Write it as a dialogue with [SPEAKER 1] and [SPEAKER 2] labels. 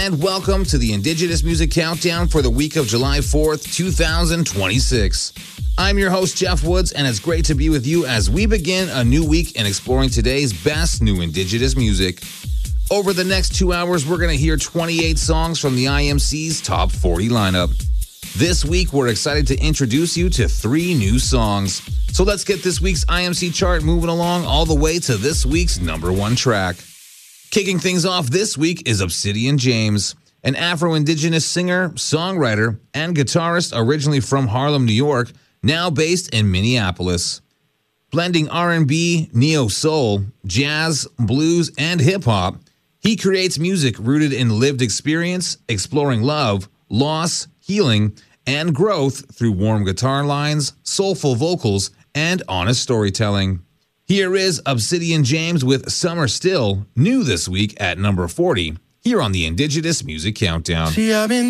[SPEAKER 1] And welcome to the Indigenous Music Countdown for the week of July 4th, 2026. I'm your host, Jeff Woods, and it's great to be with you as we begin a new week in exploring today's best new Indigenous music. Over the next 2 hours, we're going to hear 28 songs from the IMC's Top 40 lineup. This week, we're excited to introduce you to 3 new songs. So let's get this week's IMC chart moving along all the way to this week's number 1 track. Kicking things off this week is Obsidian James, an Afro-Indigenous singer, songwriter, and guitarist originally from Harlem, New York, now based in Minneapolis. Blending R&B, neo-soul, jazz, blues, and hip-hop, he creates music rooted in lived experience, exploring love, loss, healing, and growth through warm guitar lines, soulful vocals, and honest storytelling. Here is Obsidian James with Summer Still, new this week at number 40, here on the Indigenous Music Countdown.
[SPEAKER 2] See, I've been